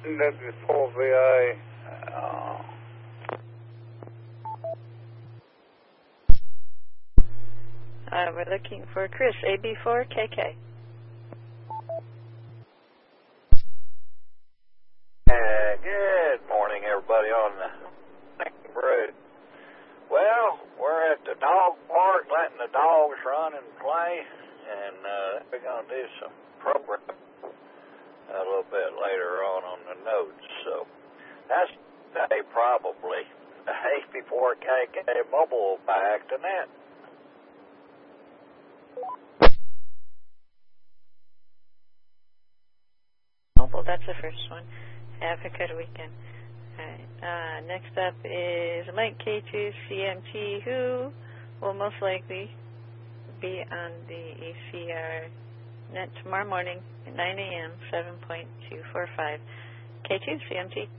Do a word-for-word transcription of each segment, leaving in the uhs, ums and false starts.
W four V A. Uh, uh, we're looking for Chris, A B four K K. Uh, good morning, everybody on the road. Well, we're at the dog park, letting the dogs run and play, and uh, we're going to do some programming a little bit later on on the notes. So that's today probably A B four K K mobile back to net. Mobile, that's the first one. Have a good weekend. All right. Uh, next up is Mike K two C M T, who will most likely be on the A C R net tomorrow morning at nine A M, seven point two four five. K two C M T.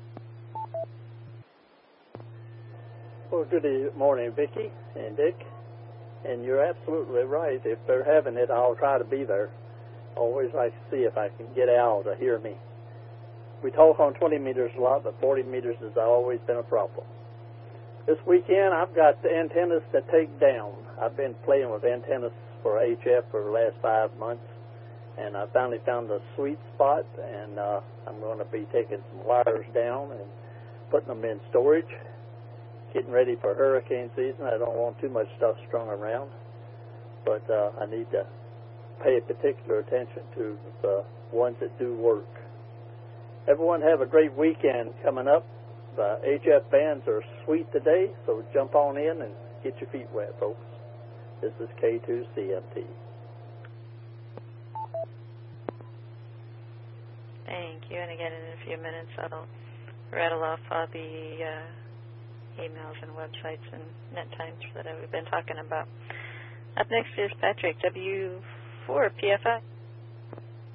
Well, good morning, Vicki and Dick. And you're absolutely right. If they're having it, I'll try to be there. Always like to see if I can get Al to hear me. We talk on twenty meters a lot, but forty meters has always been a problem. This weekend, I've got the antennas to take down. I've been playing with antennas for H F for the last five months, and I finally found a sweet spot, and uh, I'm going to be taking some wires down and putting them in storage, getting ready for hurricane season. I don't want too much stuff strung around, but uh, I need to pay particular attention to the ones that do work. Everyone have a great weekend coming up. The H F bands are sweet today, so jump on in and get your feet wet, folks. This is K two C M T. Thank you. And again, in a few minutes, I'll rattle off all the uh, emails and websites and net times that we've been talking about. Up next is Patrick, W four P F I.